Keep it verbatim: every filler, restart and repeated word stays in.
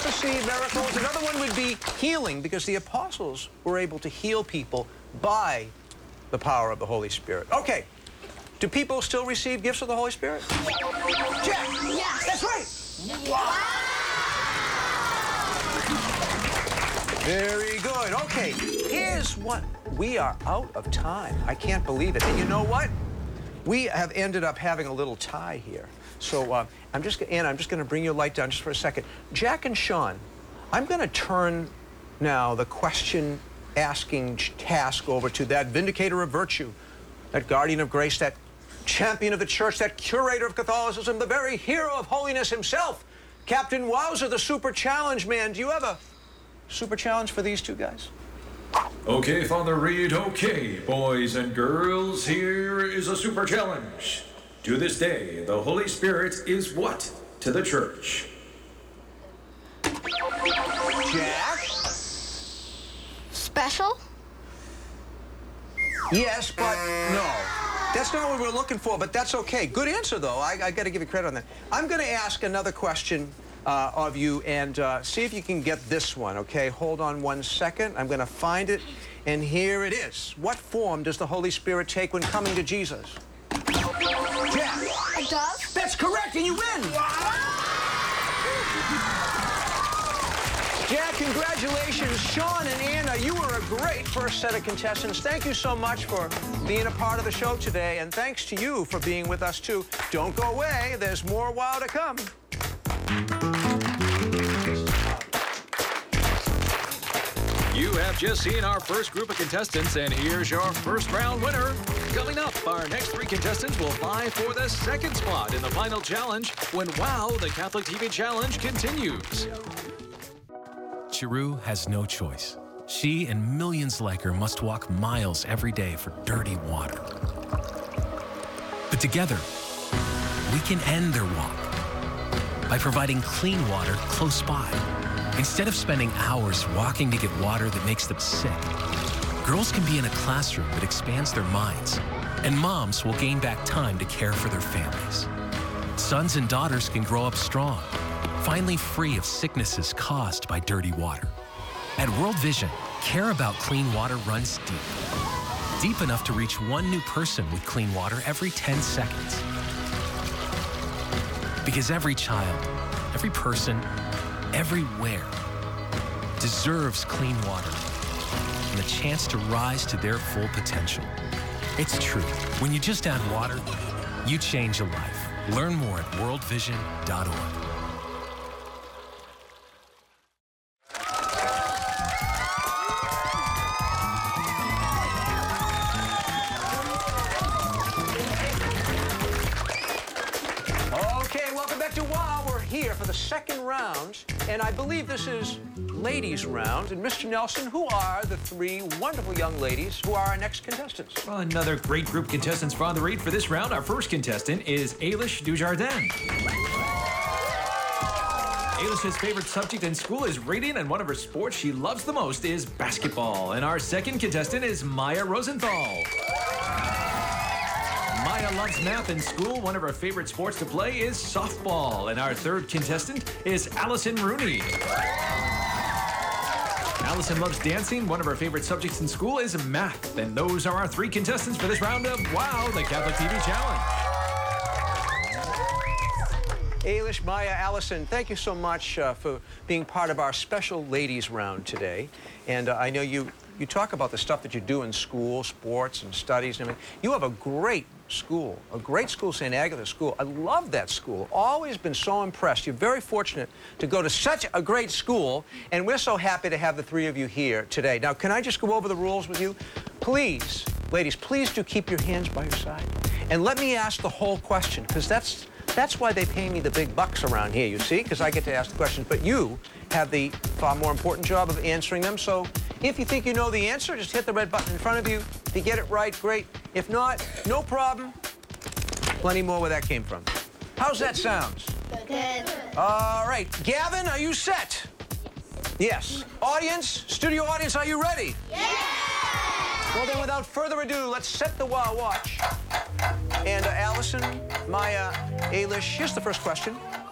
prophecy, miracles. Another one would be healing, because the apostles were able to heal people by the power of the Holy Spirit. Okay. Do people still receive gifts of the Holy Spirit? Jack! Yes! That's right! Wow! Very good. Okay, here's what. We are out of time. I can't believe it. And you know what? We have ended up having a little tie here. So uh, I'm just, Anna, I'm just going to bring your light down just for a second. Jack and Sean, I'm going to turn now the question asking task over to that vindicator of virtue, that guardian of grace, that champion of the church, that curator of Catholicism, the very hero of holiness himself, Captain Wowzer, the super challenge man. Do you have a super challenge for these two guys? Okay, Father Reed, okay, boys and girls, here is a super challenge. To this day, the Holy Spirit is what to the church? Jack? Special? Yes, but no. That's not what we're looking for, but that's okay. Good answer, though. I, I got to give you credit on that. I'm going to ask another question uh, of you and uh, see if you can get this one, okay? Hold on one second. I'm going to find it, and here it is. What form does the Holy Spirit take when coming to Jesus? Jack. A dove? That's correct, and you win. Jack, congratulations. Sean and Anna, you were a great first set of contestants. Thank you so much for being a part of the show today, and thanks to you for being with us, too. Don't go away. There's more wow to come. You have just seen our first group of contestants, and here's your first round winner. Coming up, our next three contestants will vie for the second spot in the final challenge when WOW, the Catholic T V Challenge, continues. Chiru has no choice. She and millions like her must walk miles every day for dirty water. But together, we can end their walk by providing clean water close by. Instead of spending hours walking to get water that makes them sick, girls can be in a classroom that expands their minds, and moms will gain back time to care for their families. Sons and daughters can grow up strong, finally free of sicknesses caused by dirty water. At World Vision, care about clean water runs deep. Deep enough to reach one new person with clean water every ten seconds. Because every child, every person, everywhere deserves clean water and the chance to rise to their full potential. It's true. When you just add water, you change a life. Learn more at world vision dot org. Here for the second round, and I believe this is ladies' round. And Mister Nelson, who are the three wonderful young ladies who are our next contestants? Well, another great group of contestants, Father Reed. For this round, our first contestant is Ailish Dujardin. Ailish's favorite subject in school is reading, and one of her sports she loves the most is basketball. And our second contestant is Maya Rosenthal. Maya loves math in school. One of her favorite sports to play is softball. And our third contestant is Allison Rooney. Allison loves dancing. One of her favorite subjects in school is math. And those are our three contestants for this round of WOW, the Catholic T V Challenge. Ailish, Maya, Allison, thank you so much uh, for being part of our special ladies round today. And uh, I know you, you talk about the stuff that you do in school, sports and studies and everything. You have a great school, a great school, Saint Agatha School. I love that school. Always been so impressed. You're very fortunate to go to such a great school, and we're so happy to have the three of you here today. Now, can I just go over the rules with you? Please, ladies, please do keep your hands by your side. And let me ask the whole question, because that's That's why they pay me the big bucks around here, you see, because I get to ask the questions. But you have the far more important job of answering them. So if you think you know the answer, just hit the red button in front of you. If you get it right, great. If not, no problem. Plenty more where that came from. How's that sound? Good. All right. Gavin, are you set? Yes. Audience, studio audience, are you ready? Yeah! Well, then, without further ado, let's set the WOW watch. And uh, Allison, Maya, Ailish, here's the first question.